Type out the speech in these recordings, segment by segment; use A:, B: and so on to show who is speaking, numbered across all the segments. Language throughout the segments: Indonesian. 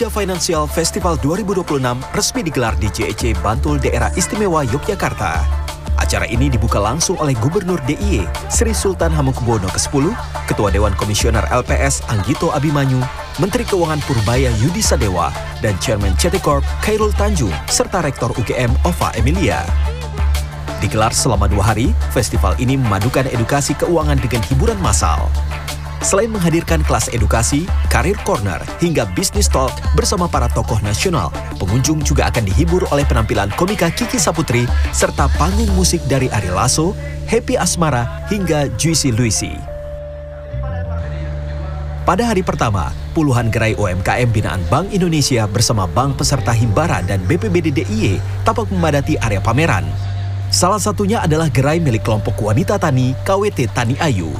A: Financial Festival 2026 resmi digelar di JEC Bantul Daerah Istimewa Yogyakarta. Acara ini dibuka langsung oleh Gubernur DIY Sri Sultan Hamengkubuwono ke-10, Ketua Dewan Komisioner LPS Anggito Abimanyu, Menteri Keuangan Purbaya Yudi Sadewa, dan Chairman CT Corp Khairul Tanjung, serta Rektor UGM Ova Emilia. Digelar selama 2 hari, festival ini memadukan edukasi keuangan dengan hiburan massal. Selain menghadirkan kelas edukasi, karir corner, hingga bisnis talk bersama para tokoh nasional, pengunjung juga akan dihibur oleh penampilan komika Kiki Saputri serta panggung musik dari Ari Lasso, Happy Asmara, hingga Juicy Luisi. Pada hari pertama, puluhan gerai UMKM binaan Bank Indonesia bersama bank peserta Himbara dan BPBD DIY tampak memadati area pameran. Salah satunya adalah gerai milik kelompok wanita tani KWT Tani Ayu.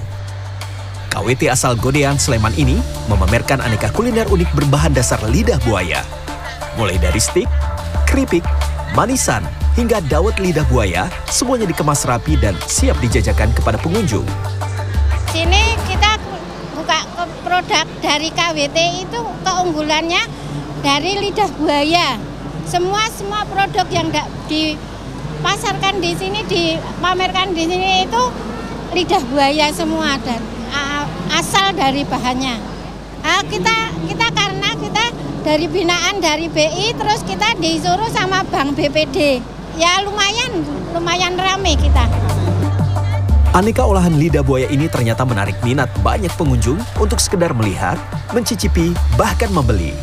A: KWT asal Godean, Sleman ini memamerkan aneka kuliner unik berbahan dasar lidah buaya. Mulai dari stik, keripik, manisan, hingga dawet lidah buaya, semuanya dikemas rapi dan siap dijajakan kepada pengunjung.
B: Sini kita buka produk dari KWT itu keunggulannya dari lidah buaya. Semua produk yang dipasarkan di sini, dipamerkan di sini itu lidah buaya semua dan asal dari bahannya. Kita karena kita dari binaan dari BI, terus kita disuruh sama Bank BPD. Ya lumayan rame kita.
A: Aneka olahan lidah buaya ini ternyata menarik minat banyak pengunjung untuk sekedar melihat, mencicipi, bahkan membeli.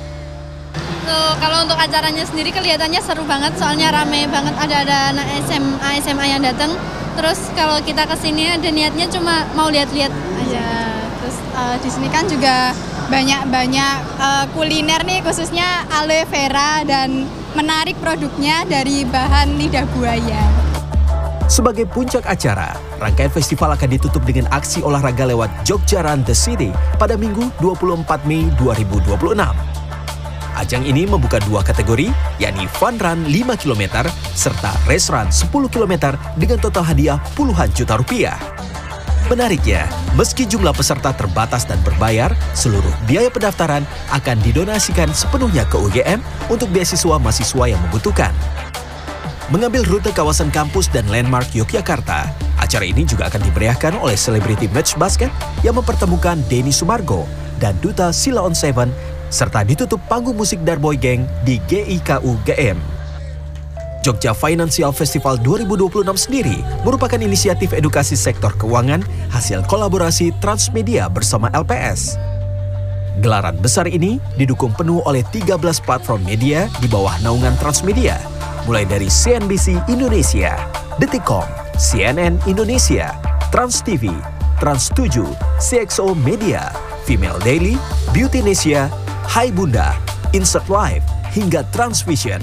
C: Kalau untuk acaranya sendiri kelihatannya seru banget, soalnya rame banget, ada anak SMA yang datang. Terus kalau kita kesini ada niatnya cuma mau lihat-lihat aja.
D: Terus di sini kan juga banyak kuliner nih, khususnya aloe vera, dan menarik produknya dari bahan lidah buaya.
A: Sebagai puncak acara, rangkaian festival akan ditutup dengan aksi olahraga lewat Jogja Run the City pada Minggu 24 Mei 2026. Ajang ini membuka 2 kategori, yakni Fun Run 5 km serta Race Run 10 km dengan total hadiah puluhan juta rupiah. Menariknya, meski jumlah peserta terbatas dan berbayar, seluruh biaya pendaftaran akan didonasikan sepenuhnya ke UGM untuk beasiswa mahasiswa yang membutuhkan. Mengambil rute kawasan kampus dan landmark Yogyakarta, acara ini juga akan dimeriahkan oleh selebriti match basket yang mempertemukan Denny Sumargo dan Duta Sila on Seven, serta ditutup panggung musik Darboy Gang di GIKU GM. Jogja Financial Festival 2026 sendiri merupakan inisiatif edukasi sektor keuangan hasil kolaborasi Transmedia bersama LPS. Gelaran besar ini didukung penuh oleh 13 platform media di bawah naungan Transmedia, mulai dari CNBC Indonesia, Detikcom, CNN Indonesia, Trans TV, Trans 7, CXO Media, Female Daily, Beauty Nesia, Hai Bunda, Insert Live, hingga Transvision.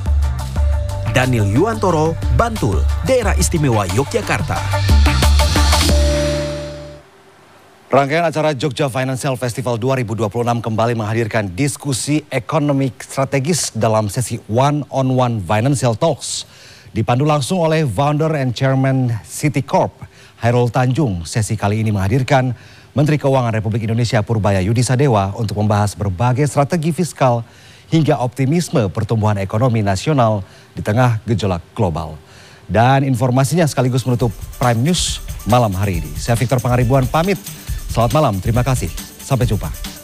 A: Daniel Yuwantoro, Bantul, Daerah Istimewa Yogyakarta.
E: Rangkaian acara Jogja Financial Festival 2026 kembali menghadirkan diskusi ekonomi strategis dalam sesi One-on-One Financial Talks. Dipandu langsung oleh Founder and Chairman CT Corp, Khairul Tanjung, sesi kali ini menghadirkan Menteri Keuangan Republik Indonesia Purbaya Yudi Sadewa untuk membahas berbagai strategi fiskal hingga optimisme pertumbuhan ekonomi nasional di tengah gejolak global. Dan informasinya sekaligus menutup Prime News malam hari ini. Saya Victor Pangaribuan pamit. Selamat malam, terima kasih. Sampai jumpa.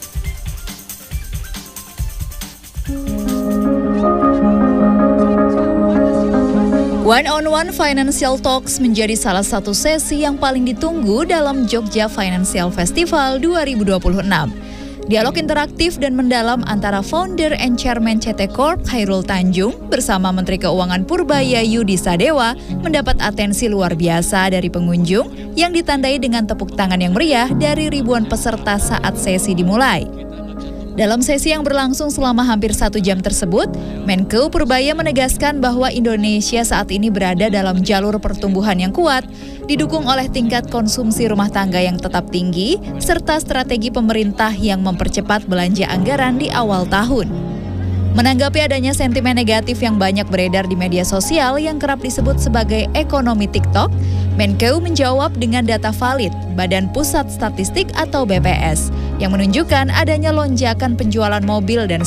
F: One-on-One Financial Talks menjadi salah satu sesi yang paling ditunggu dalam Jogja Financial Festival 2026. Dialog interaktif dan mendalam antara Founder and Chairman CT Corp Khairul Tanjung bersama Menteri Keuangan Purbaya Yudi Sadewa mendapat atensi luar biasa dari pengunjung yang ditandai dengan tepuk tangan yang meriah dari ribuan peserta saat sesi dimulai. Dalam sesi yang berlangsung selama hampir 1 jam tersebut, Menko Purbaya menegaskan bahwa Indonesia saat ini berada dalam jalur pertumbuhan yang kuat, didukung oleh tingkat konsumsi rumah tangga yang tetap tinggi, serta strategi pemerintah yang mempercepat belanja anggaran di awal tahun. Menanggapi adanya sentimen negatif yang banyak beredar di media sosial yang kerap disebut sebagai ekonomi TikTok, Menko menjawab dengan data valid Badan Pusat Statistik atau BPS yang menunjukkan adanya lonjakan penjualan mobil dan